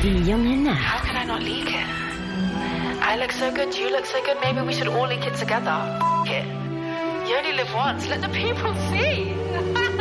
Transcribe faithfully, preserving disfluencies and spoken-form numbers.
Die junge Nacht. How can I not leak it? I look so good, you look so good, maybe we should all leak it together. F it. You only live once, let the people see.